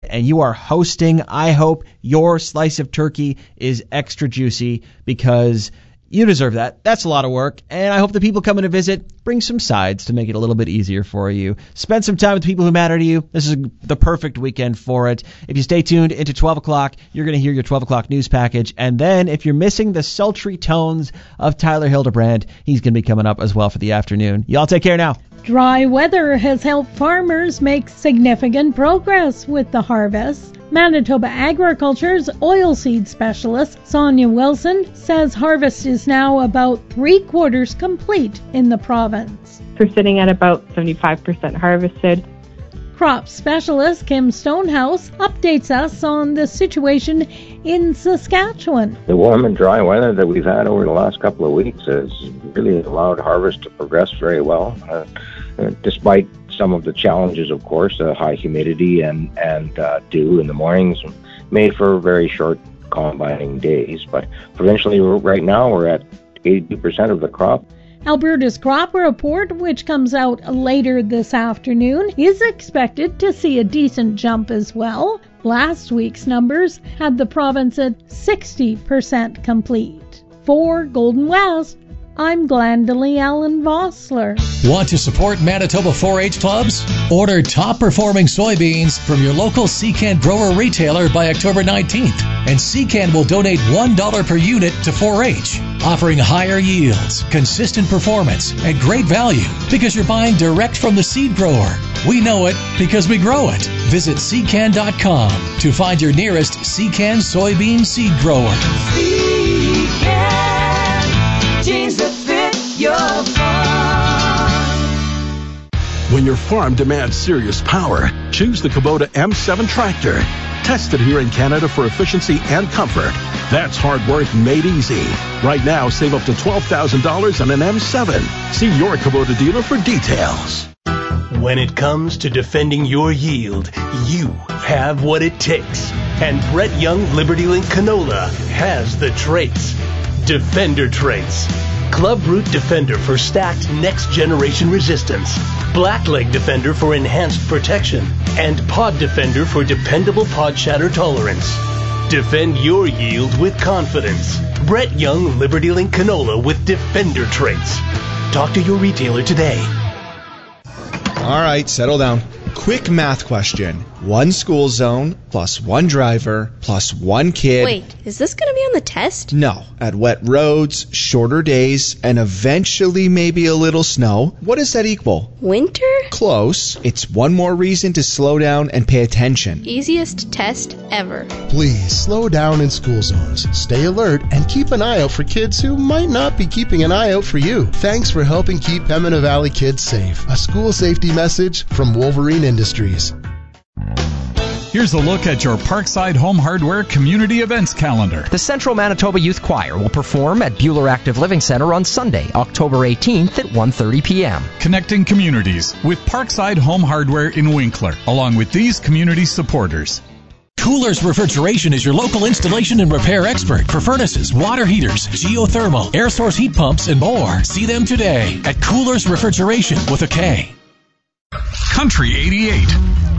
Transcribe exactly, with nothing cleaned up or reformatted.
and you are hosting, I hope your slice of turkey is extra juicy because you deserve that. That's a lot of work, and I hope the people coming to visit bring some sides to make it a little bit easier for you. Spend some time with people who matter to you. This is the perfect weekend for it. If you stay tuned into twelve o'clock, you're going to hear your twelve o'clock news package, and then if you're missing the sultry tones of Tyler Hildebrand, he's going to be coming up as well for the afternoon. Y'all take care now. Dry weather has helped farmers make significant progress with the harvest. Manitoba Agriculture's oilseed specialist, Sonia Wilson, says harvest is now about three quarters complete in the province. We're sitting at about seventy-five percent harvested. Crop specialist Kim Stonehouse updates us on the situation in Saskatchewan. The warm and dry weather that we've had over the last couple of weeks has really allowed harvest to progress very well, uh, uh, despite some of the challenges, of course, uh, high humidity and, and uh, dew in the mornings made for very short combining days. But provincially, right now, we're at eighty-two percent of the crop. Alberta's crop report, which comes out later this afternoon, is expected to see a decent jump as well. Last week's numbers had the province at sixty percent complete. For Golden West, I'm Glendalee Allen Vossler. Want to support Manitoba four H clubs? Order top-performing soybeans from your local Secan grower retailer by October nineteenth, and Secan will donate one dollar per unit to four H, offering higher yields, consistent performance, and great value because you're buying direct from the seed grower. We know it because we grow it. Visit secan dot com to find your nearest Secan soybean seed grower. Secan, genes that fit your farm. When your farm demands serious power, choose the Kubota M seven tractor. Tested here in Canada for efficiency and comfort. That's hard work made easy. Right now, save up to twelve thousand dollars on an M seven. See your Kubota dealer for details. When it comes to defending your yield, you have what it takes. And Brett Young LibertyLink Canola has the traits. Defender traits. Club Root Defender for stacked next-generation resistance. Blackleg Defender for enhanced protection. And Pod Defender for dependable pod shatter tolerance. Defend your yield with confidence. Brett Young LibertyLink Canola with Defender traits. Talk to your retailer today. All right, settle down. Quick math question. One school zone plus one driver plus one kid. Wait, is this going to be on the test? No. At wet roads, shorter days, and eventually maybe a little snow, what does that equal? Winter? Close. It's one more reason to slow down and pay attention. Easiest test ever. Please slow down in school zones. Stay alert and keep an eye out for kids who might not be keeping an eye out for you. Thanks for helping keep Pembina Valley kids safe. A school safety message from Wolverine Industries. Here's a look at your Parkside Home Hardware Community Events calendar. The Central Manitoba Youth Choir will perform at Buhler Active Living Center on Sunday, October eighteenth at one thirty p.m. Connecting communities with Parkside Home Hardware in Winkler, along with these community supporters. Coolers Refrigeration is your local installation and repair expert for furnaces, water heaters, geothermal, air source heat pumps, and more. See them today at Coolers Refrigeration with a K. Country eighty-eight.